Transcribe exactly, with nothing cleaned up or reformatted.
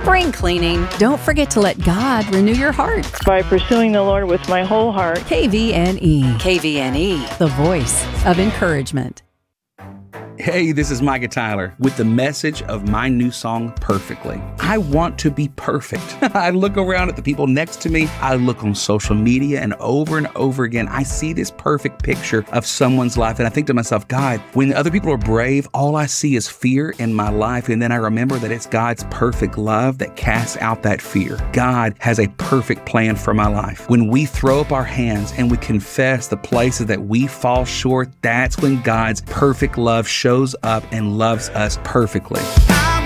spring cleaning. Don't forget to let God renew your heart. By pursuing the Lord with my whole heart. K V N E. K V N E, the voice of encouragement. Hey, this is Micah Tyler with the message of my new song, Perfectly. I want to be perfect. I look around at the people next to me. I look on social media, and over and over again, I see this perfect picture of someone's life. And I think to myself, God, when other people are brave, all I see is fear in my life. And then I remember that it's God's perfect love that casts out that fear. God has a perfect plan for my life. When we throw up our hands and we confess the places that we fall short, that's when God's perfect love shows up and loves us perfectly.